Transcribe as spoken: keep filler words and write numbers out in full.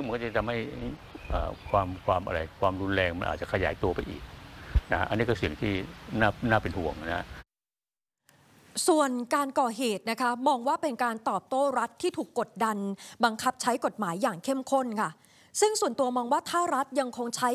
มันก็จะทำให้ความความอะไรความรุนแรงมันอาจจะขยายตัวไปอีกนะอันนี้ก็สิ่งที่น่าน่าเป็นห่วงนะส่วนการก่อเหตุนะคะมองว่าเป็นการตอบโต้รัฐที่ถูกกดดันบังคับใช้กฎหมายอย่างเข้มข้นค่ะซึ่งส่วนตัวมองว่าถ้ารัฐยังคงใช้